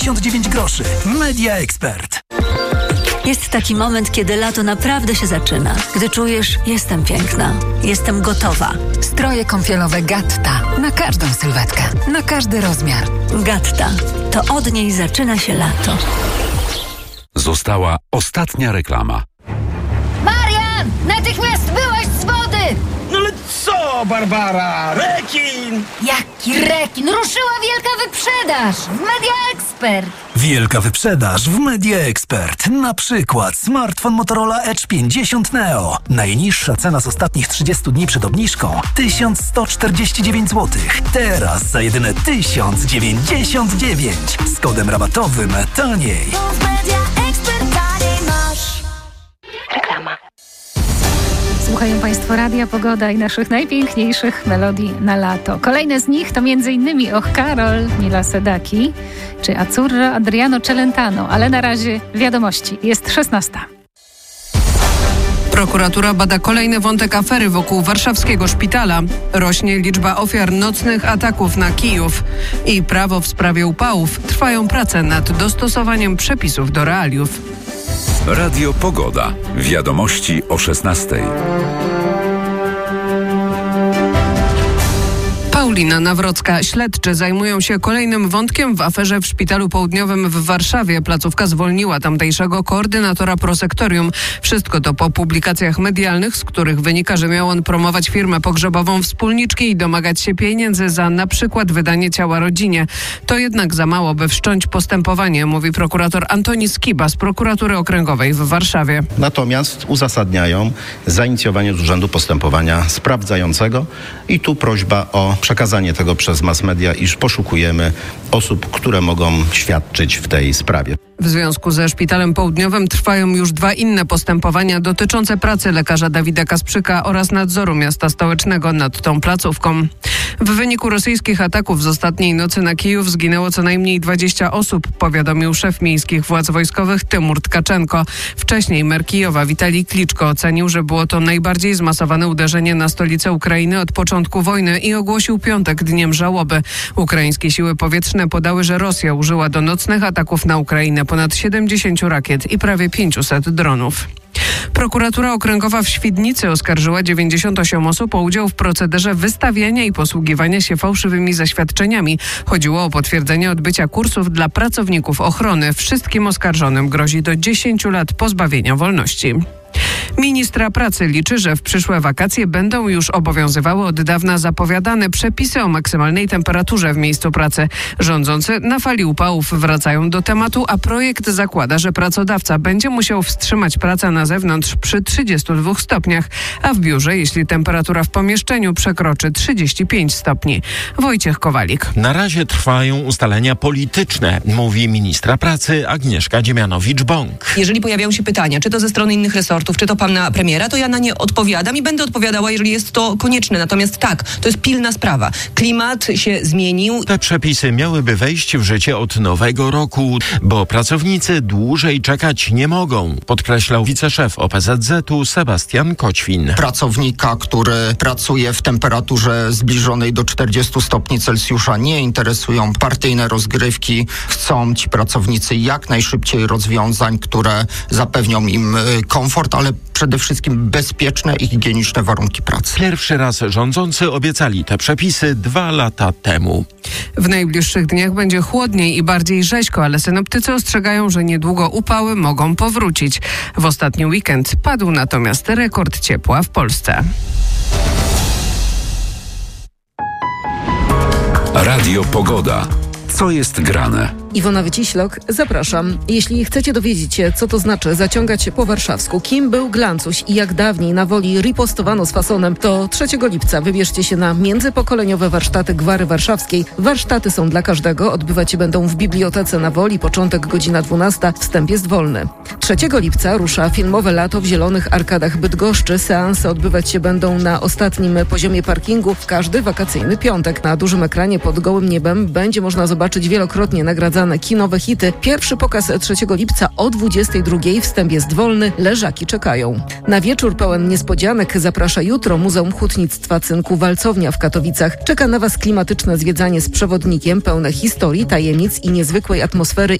99 groszy. Media Expert. Jest taki moment, kiedy lato naprawdę się zaczyna. Gdy czujesz, jestem piękna, jestem gotowa. Stroje kąpielowe Gatta. Na każdą sylwetkę, na każdy rozmiar. Gatta. To od niej zaczyna się lato. Została ostatnia reklama. Marian! Natychmiast wyłaź z wody! No ale co, Barbara? Rekin! Jaki rekin? Ruszyła wielka wyprzedaż w Media Expert. Wielka wyprzedaż w Media Expert. Na przykład smartfon Motorola Edge 50 Neo. Najniższa cena z ostatnich 30 dni przed obniżką 1149 zł. Teraz za jedyne 1099. Z kodem rabatowym taniej. Reklama. Słuchają Państwo Radia Pogoda i naszych najpiękniejszych melodii na lato. Kolejne z nich to m.in. Och Karol Mila Sedaki czy Azzurro Adriano Celentano, ale na razie wiadomości. Jest 16. Prokuratura bada kolejny wątek afery wokół warszawskiego szpitala. Rośnie liczba ofiar nocnych ataków na Kijów. I prawo w sprawie upałów. Trwają prace nad dostosowaniem przepisów do realiów. Radio Pogoda. Wiadomości o 16:00. Paulina Nawrocka. Śledczy zajmują się kolejnym wątkiem w aferze w Szpitalu Południowym w Warszawie. Placówka zwolniła tamtejszego koordynatora prosektorium. Wszystko to po publikacjach medialnych, z których wynika, że miał on promować firmę pogrzebową wspólniczki i domagać się pieniędzy za na przykład wydanie ciała rodzinie. To jednak za mało, by wszcząć postępowanie, mówi prokurator Antoni Skiba z Prokuratury Okręgowej w Warszawie. Natomiast uzasadniają zainicjowanie z urzędu postępowania sprawdzającego i tu prośba o przekazanie tego przez mass media, iż poszukujemy osób, które mogą świadczyć w tej sprawie. W związku ze Szpitalem Południowym trwają już 2 inne postępowania dotyczące pracy lekarza Dawida Kasprzyka oraz nadzoru miasta stołecznego nad tą placówką. W wyniku rosyjskich ataków z ostatniej nocy na Kijów zginęło co najmniej 20 osób, powiadomił szef miejskich władz wojskowych Tymur Tkaczenko. Wcześniej mer Kijowa Witalij Kliczko ocenił, że było to najbardziej zmasowane uderzenie na stolicę Ukrainy od początku wojny i ogłosił piątek dniem żałoby. Ukraińskie siły powietrzne podały, że Rosja użyła do nocnych ataków na Ukrainę ponad 70 rakiet i prawie 500 dronów. Prokuratura Okręgowa w Świdnicy oskarżyła 98 osób o udział w procederze wystawiania i posługiwania się fałszywymi zaświadczeniami. Chodziło o potwierdzenie odbycia kursów dla pracowników ochrony. Wszystkim oskarżonym grozi do 10 lat pozbawienia wolności. Ministra pracy liczy, że w przyszłe wakacje będą już obowiązywały od dawna zapowiadane przepisy o maksymalnej temperaturze w miejscu pracy. Rządzący na fali upałów wracają do tematu, a projekt zakłada, że pracodawca będzie musiał wstrzymać pracę na zewnątrz przy 32 stopniach, a w biurze, jeśli temperatura w pomieszczeniu przekroczy 35 stopni. Wojciech Kowalik. Na razie trwają ustalenia polityczne, mówi ministra pracy Agnieszka Dziemianowicz-Bąk. Jeżeli pojawiają się pytania, czy to ze strony innych resortów, czy to pana premiera, to ja na nie odpowiadam i będę odpowiadała, jeżeli jest to konieczne. Natomiast tak, to jest pilna sprawa. Klimat się zmienił. Te przepisy miałyby wejść w życie od nowego roku, bo pracownicy dłużej czekać nie mogą, podkreślał wiceszef OPZZ-u Sebastian Koćwin. Pracownika, który pracuje w temperaturze zbliżonej do 40 stopni Celsjusza, nie interesują partyjne rozgrywki. Chcą ci pracownicy jak najszybciej rozwiązań, które zapewnią im komfort, ale przede wszystkim bezpieczne i higieniczne warunki pracy. Pierwszy raz rządzący obiecali te przepisy 2 lata temu. W najbliższych dniach będzie chłodniej i bardziej rzeźko, ale synoptycy ostrzegają, że niedługo upały mogą powrócić. W ostatni weekend padł natomiast rekord ciepła w Polsce. Radio Pogoda. Co jest grane? Iwona Wyciślok, zapraszam. Jeśli chcecie dowiedzieć się, co to znaczy zaciągać po warszawsku, kim był Glancuś i jak dawniej na Woli ripostowano z fasonem, to 3 lipca wybierzcie się na międzypokoleniowe warsztaty Gwary Warszawskiej. Warsztaty są dla każdego, odbywać się będą w Bibliotece na Woli, początek godzina 12, wstęp jest wolny. 3 lipca rusza filmowe lato w Zielonych Arkadach Bydgoszczy. Seanse odbywać się będą na ostatnim poziomie parkingu w każdy wakacyjny piątek. Na dużym ekranie pod gołym niebem będzie można zobaczyć wielokrotnie nagradzane pokazane kinowe hity. Pierwszy pokaz 3 lipca o 22:00. Wstęp jest wolny, leżaki czekają. Na wieczór pełen niespodzianek zaprasza jutro Muzeum Hutnictwa Cynku Walcownia w Katowicach. Czeka na Was klimatyczne zwiedzanie z przewodnikiem pełne historii, tajemnic i niezwykłej atmosfery